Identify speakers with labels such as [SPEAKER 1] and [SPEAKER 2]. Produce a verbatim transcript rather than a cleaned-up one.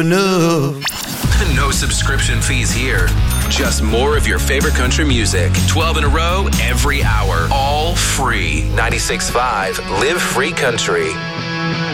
[SPEAKER 1] enough.
[SPEAKER 2] No subscription fees here. Just more of your favorite country music. twelve in a row, every hour. All free. ninety-six point five Live Free Country.